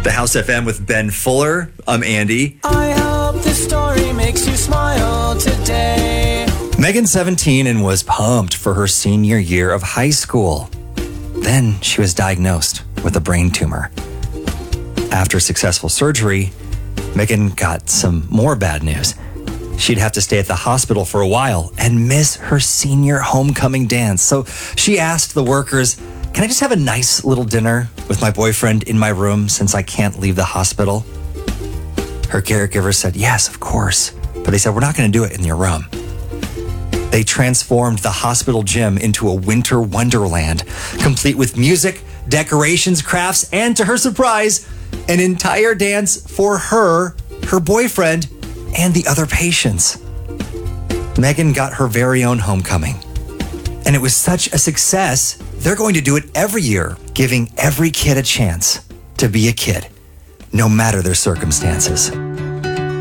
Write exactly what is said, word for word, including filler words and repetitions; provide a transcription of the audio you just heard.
The House F M with Ben Fuller. I'm Andy. I hope this story makes you smile today. Megan's seventeen and was pumped for her senior year of high school. Then she was diagnosed with a brain tumor. After successful surgery, Megan got some more bad news. She'd have to stay at the hospital for a while and miss her senior homecoming dance. So she asked the workers, "Can I just have a nice little dinner with my boyfriend in my room since I can't leave the hospital?" Her caregiver said, "Yes, of course." But they said, "We're not going to do it in your room." They transformed the hospital gym into a winter wonderland, complete with music, decorations, crafts, and to her surprise, an entire dance for her, her boyfriend, and the other patients. Megan got her very own homecoming. And it was such a success, they're going to do it every year, giving every kid a chance to be a kid, no matter their circumstances.